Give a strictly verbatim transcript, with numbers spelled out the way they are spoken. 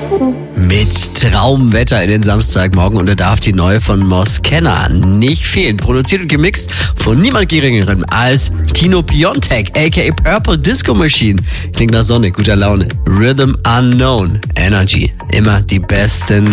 Mit Traumwetter in den Samstagmorgen und da darf die neue von Moskenna nicht fehlen. Produziert und gemixt von niemand Geringerem als Tino Piontek, aka Purple Disco Machine. Klingt nach Sonne, guter Laune. Rhythm Unknown, Energy, immer die besten